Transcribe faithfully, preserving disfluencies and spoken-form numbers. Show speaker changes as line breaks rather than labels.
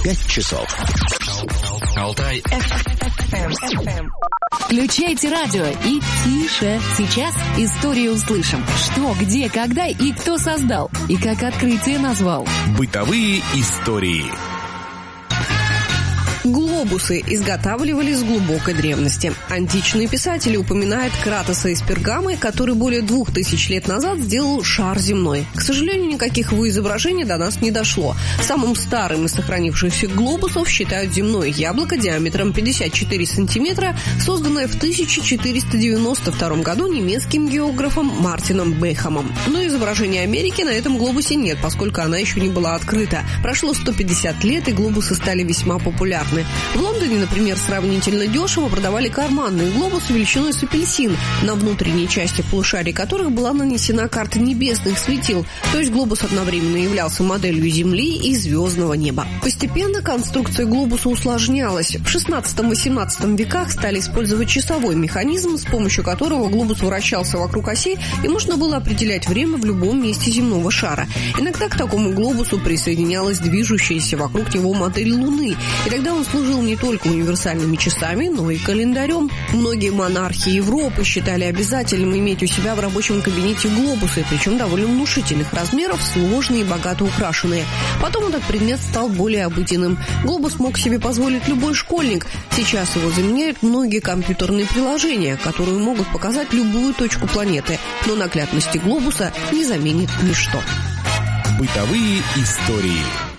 пять часов.
Алтай.
Включайте радио и тише. Сейчас историю услышим. Что, где, когда и кто создал. И как открытие назвал.
Бытовые истории.
Глобусы изготавливали с глубокой древности. Античные писатели упоминают Кратоса из Пергамы, который более двух тысяч лет назад сделал шар земной. К сожалению, никаких его изображений до нас не дошло. Самым старым из сохранившихся глобусов считают земное яблоко диаметром пятьдесят четыре сантиметра, созданное в тысяча четыреста девяносто втором году немецким географом Мартином Бехамом. Но изображения Америки на этом глобусе нет, поскольку она еще не была открыта. Прошло сто пятьдесят лет, и глобусы стали весьма популярны. В Лондоне, например, сравнительно дешево продавали карманные глобусы величиной с апельсин, на внутренней части полушарий которых была нанесена карта небесных светил, то есть глобус одновременно являлся моделью Земли и звездного неба. Постепенно конструкция глобуса усложнялась. В шестнадцатом-восемнадцатом веках стали использовать часовой механизм, с помощью которого глобус вращался вокруг оси, и можно было определять время в любом месте земного шара. Иногда к такому глобусу присоединялась движущаяся вокруг него модель Луны, и тогда он служил не только универсальными часами, но и календарем. Многие монархи Европы считали обязательным иметь у себя в рабочем кабинете глобусы, причем довольно внушительных размеров, сложные и богато украшенные. Потом этот предмет стал более обыденным. Глобус мог себе позволить любой школьник. Сейчас его заменяют многие компьютерные приложения, которые могут показать любую точку планеты. Но наглядности глобуса не заменит ничто.
Бытовые истории.